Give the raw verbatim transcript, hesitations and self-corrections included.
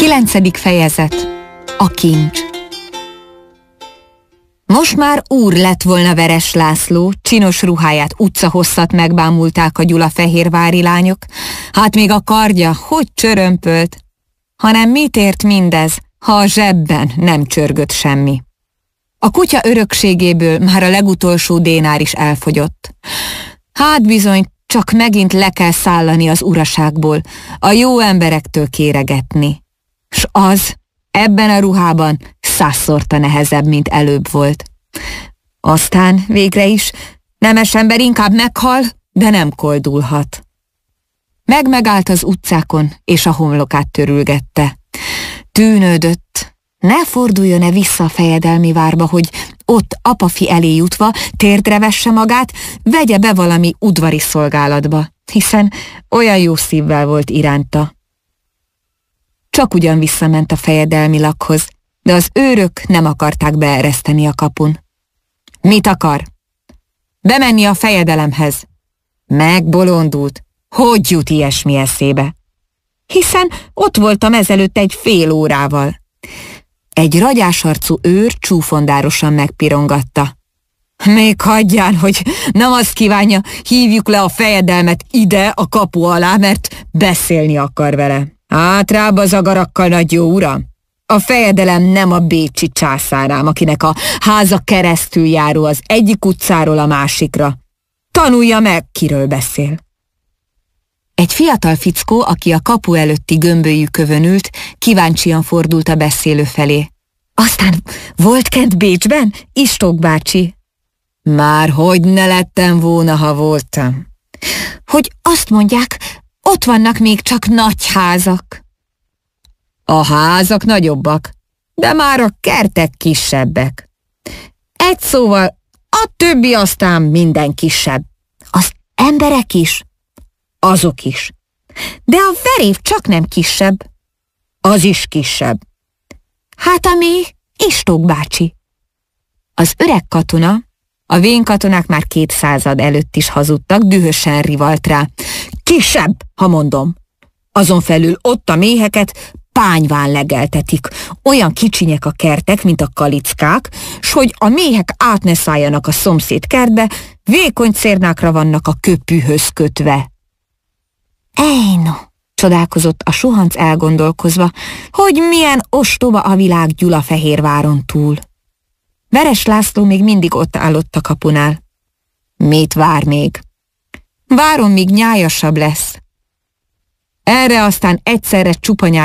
Kilencedik fejezet. A kincs. Most már úr lett volna Veres László, csinos ruháját utcahosszat megbámulták a gyulafehérvári lányok, hát még a kardja hogy csörömpölt, hanem mit ért mindez, ha a zsebben nem csörgött semmi. A kutya örökségéből már a legutolsó dénár is elfogyott. Hát bizony, csak megint le kell szállani az uraságból, a jó emberektől kéregetni. S az ebben a ruhában százszorta nehezebb, mint előbb volt. Aztán végre is nemes ember inkább meghal, de nem koldulhat. Meg-megállt az utcákon, és a homlokát törülgette. Tűnődött, ne forduljon-e vissza a fejedelmi várba, hogy ott apafi elé jutva térdre vesse magát, vegye be valami udvari szolgálatba, hiszen olyan jó szívvel volt iránta. Csak ugyan visszament a fejedelmi lakhoz, de az őrök nem akarták beereszteni a kapun. Mit akar? Bemenni a fejedelemhez. Megbolondult. Hogy jut ilyesmi eszébe? Hiszen ott voltam ezelőtt egy fél órával. Egy ragyásarcú őr csúfondárosan megpirongatta. Még hagyján, hogy nem azt kívánja, hívjuk le a fejedelmet ide a kapu alá, mert beszélni akar vele. Hátrább az agarakkal, nagy jó uram! A fejedelem nem a bécsi császárám, akinek a háza keresztül járó az egyik utcáról a másikra. Tanulja meg, kiről beszél. Egy fiatal fickó, aki a kapu előtti gömbölyükövön ült, kíváncsian fordult a beszélő felé. Aztán volt kent Bécsben, Istók bácsi? Már hogy ne lettem volna, ha voltam. Hogy azt mondják, ott vannak még csak nagy házak. A házak nagyobbak, de már a kertek kisebbek. Egy szóval, a többi aztán minden kisebb. Az emberek is? Azok is. De a verév csak nem kisebb. Az is kisebb. Hát ami Istók bácsi. Az öreg katona, a vén katonák már két század előtt is hazudtak, dühösen rivalt rá. Kisebb, ha mondom. Azon felül ott a méheket pányván legeltetik. Olyan kicsinyek a kertek, mint a kalickák, s hogy a méhek át ne szálljanak a szomszéd kertbe, vékony cérnákra vannak a köpűhöz kötve. Ej, no, csodálkozott a suhanc elgondolkozva, hogy milyen ostoba a világ Gyulafehérváron túl. Veres László még mindig ott állott a kapunál. Mit vár még? Várom, míg nyájasabb lesz. Erre aztán egyszerre csupa nyáj